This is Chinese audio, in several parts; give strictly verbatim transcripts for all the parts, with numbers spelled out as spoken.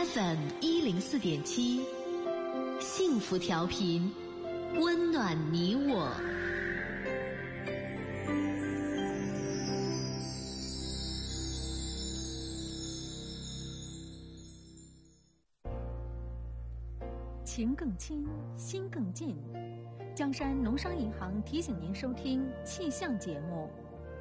F M 一零四点七，幸福调频，温暖你我。 情更亲，心更近。江山农商银行提醒您收听气象节目。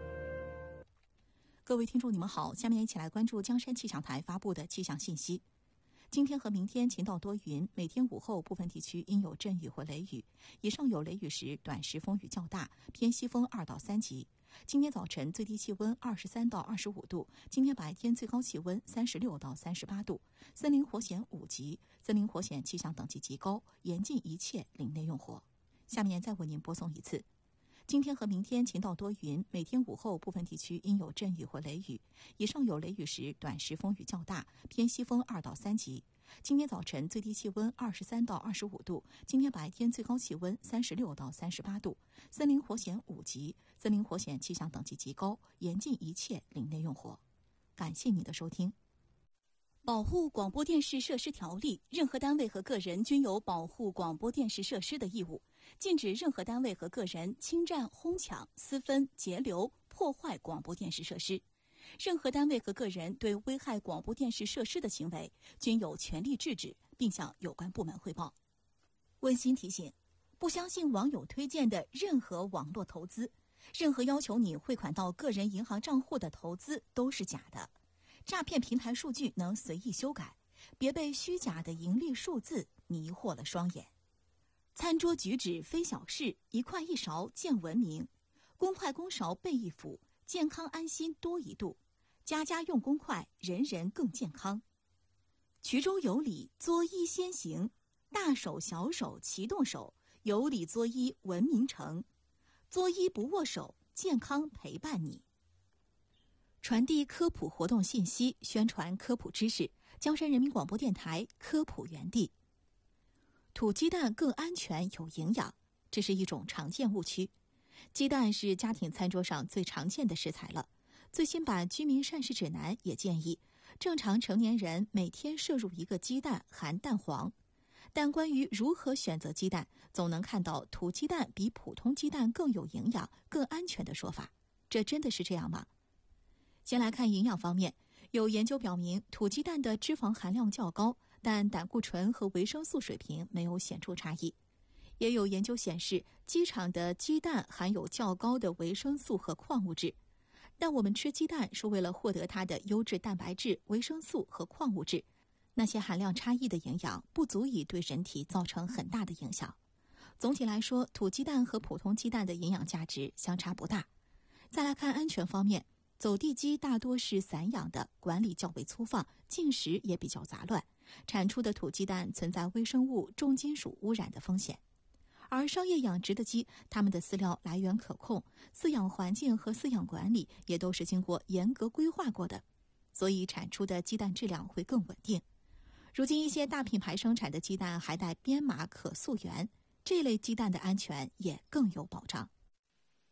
各位听众你们好，下面一起来关注江山气象台发布的气象信息。今天和明天晴到多云，每天午后部分地区应有阵雨或雷雨，以上有雷雨时短时风雨较大，偏西风二到三级。今天早晨最低气温二十三到二十五度，今天白天最高气温三十六到三十八度，森林火险五级，森林火险气象等级极高，严禁一切林内用火。下面再为您播送一次。今天和明天晴到多云，每天午后部分地区应有阵雨或雷雨，以上有雷雨时短时风雨较大，偏西风二到三级。今天早晨最低气温二十三到二十五度，今天白天最高气温三十六到三十八度，森林火险五级，森林火险气象等级极高，严禁一切林内用火。感谢您的收听。保护广播电视设施条例，任何单位和个人均有保护广播电视设施的义务，禁止任何单位和个人侵占、哄抢、私分、截留、破坏广播电视设施。任何单位和个人对危害广播电视设施的行为，均有权利制止，并向有关部门汇报。温馨提醒：不相信网友推荐的任何网络投资，任何要求你汇款到个人银行账户的投资都是假的。诈骗平台数据能随意修改，别被虚假的盈利数字迷惑了双眼。餐桌举止非小事，一筷一勺见文明。公筷公勺备一辅，健康安心多一度。家家用公筷，人人更健康。衢州有礼，作揖先行。大手小手齐动手，有礼作揖文明成。作揖不握手，健康陪伴你。传递科普活动信息，宣传科普知识。江山人民广播电台科普园地。土鸡蛋更安全有营养，这是一种常见误区。鸡蛋是家庭餐桌上最常见的食材了。最新版居民膳食指南也建议，正常成年人每天摄入一个鸡蛋含蛋黄。但关于如何选择鸡蛋，总能看到土鸡蛋比普通鸡蛋更有营养、更安全的说法。这真的是这样吗？先来看营养方面，有研究表明，土鸡蛋的脂肪含量较高，但胆固醇和维生素水平没有显著差异。也有研究显示，鸡场的鸡蛋含有较高的维生素和矿物质。但我们吃鸡蛋是为了获得它的优质蛋白质、维生素和矿物质，那些含量差异的营养不足以对人体造成很大的影响。总体来说，土鸡蛋和普通鸡蛋的营养价值相差不大。再来看安全方面，走地鸡大多是散养的，管理较为粗放，进食也比较杂乱，产出的土鸡蛋存在微生物、重金属污染的风险。而商业养殖的鸡，它们的饲料来源可控，饲养环境和饲养管理也都是经过严格规划过的，所以产出的鸡蛋质量会更稳定。如今一些大品牌生产的鸡蛋还带编码可溯源，这类鸡蛋的安全也更有保障。